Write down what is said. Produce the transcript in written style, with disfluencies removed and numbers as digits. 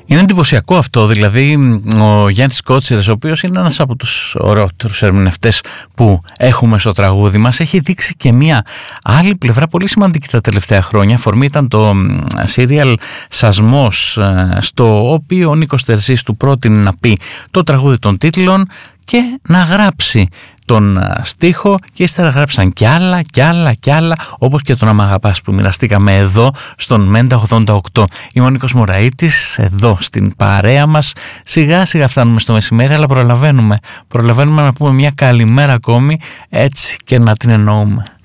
Είναι εντυπωσιακό αυτό, δηλαδή ο Γιάννης Κότσιρας, ο οποίος είναι ένας από τους ωραιότερους ερμηνευτές που έχουμε στο τραγούδι μας, έχει δείξει και μια άλλη πλευρά πολύ σημαντική τα τελευταία χρόνια. Αφορμή ήταν το σύριαλ Σασμός, στο οποίο ο Νίκος Τερζής του πρότεινε να πει το τραγούδι των τίτλων και να γράψει τον στίχο, και ύστερα γράψαν κι άλλα, όπως και τον «Αμ' αγαπάς» που μοιραστήκαμε εδώ στον Μέντα 88. Είμαι ο Νίκος Μωραΐτης, εδώ στην παρέα μας. Σιγά σιγά φτάνουμε στο μεσημέρι, αλλά προλαβαίνουμε να πούμε μια καλημέρα ακόμη, έτσι και να την εννοούμε.